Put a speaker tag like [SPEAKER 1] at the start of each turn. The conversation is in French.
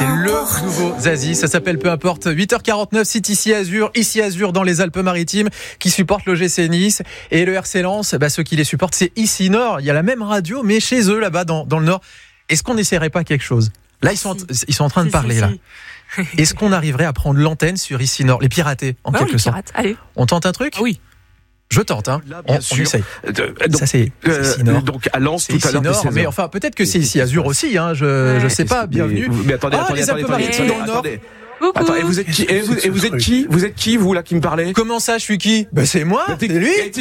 [SPEAKER 1] C'est le nouveau Zazie, ça s'appelle Peu importe. 8h49, c'est ici Azur dans les Alpes-Maritimes, qui supporte l'OGC Nice. Et le RC Lens, ceux qui les supportent, c'est ici Nord. Il y a la même radio, mais chez eux, là-bas, dans le Nord. Est-ce qu'on n'essaierait pas quelque chose ? Là, ils sont en train de parler, là. Est-ce qu'on arriverait à prendre l'antenne sur ici Nord, les pirater, en quelque sorte ?
[SPEAKER 2] Allez.
[SPEAKER 1] On tente un truc ?
[SPEAKER 2] Oui.
[SPEAKER 1] Je tente, hein.
[SPEAKER 3] Là, bien sûr.
[SPEAKER 1] On essaye.
[SPEAKER 3] Donc,
[SPEAKER 1] ça, c'est ici Nord.
[SPEAKER 3] Donc, à Lens,
[SPEAKER 1] C'est
[SPEAKER 3] tout à
[SPEAKER 1] ici
[SPEAKER 3] l'heure,
[SPEAKER 1] Nord, mais enfin, peut-être que c'est ici Azur aussi, hein. Je sais pas, bienvenue.
[SPEAKER 3] Mais attendez,
[SPEAKER 1] les Alpes-Maritimes dans le Nord.
[SPEAKER 2] Coucou.
[SPEAKER 3] Attends, et vous êtes qui ? Vous êtes qui, vous là, qui me parlez ?
[SPEAKER 1] Comment ça, je suis qui ? C'est moi, c'est lui.
[SPEAKER 3] C'est qui ?